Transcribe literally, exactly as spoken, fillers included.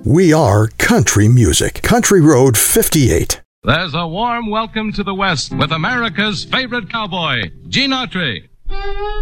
We are country music. Country Road fifty-eight. There's a warm welcome to the West with America's favorite cowboy, Gene Autry.